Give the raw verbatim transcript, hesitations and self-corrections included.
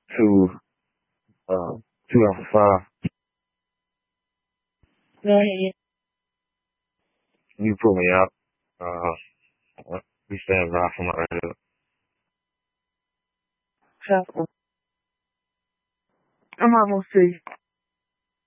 two, uh, two Alpha Five. Yeah, yeah, You pull me out. Uh, we stand by from my head. yeah. I'm almost to you.